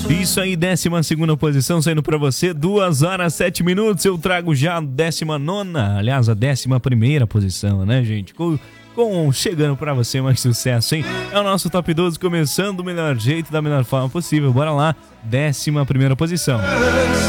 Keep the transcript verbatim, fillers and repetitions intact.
Isso aí, décima segunda posição saindo pra você, duas horas, sete minutos. Eu trago já a décima nona, aliás, a décima primeira posição, né, gente? Com, com chegando pra você mais sucesso, hein? É o nosso Top doze começando do melhor jeito, da melhor forma possível. Bora lá, décima primeira posição.